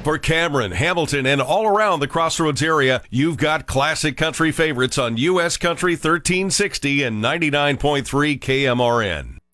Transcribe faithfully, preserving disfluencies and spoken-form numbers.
For Cameron, Hamilton, and all around the Crossroads area, you've got classic country favorites on U S Country thirteen sixty and ninety-nine point three K M R N.